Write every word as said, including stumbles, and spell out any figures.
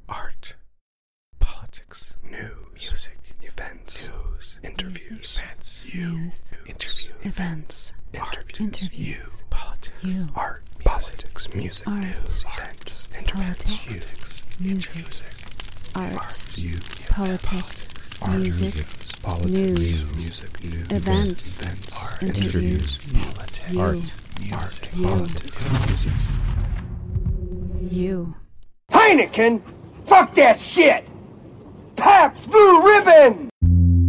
art, politics, news, music, events, news, interviews, events, you, news, interview, events, interviews, interviews, you, politics, you, art, politics, music, art, news, events, interviews, politics, you, music, art, you, politics, art, music, politics, news, music, news, events, events, art, interviews, politics, you, art, music, you, politics, music. you. Heineken? Fuck that shit! Pabst Blue Ribbon!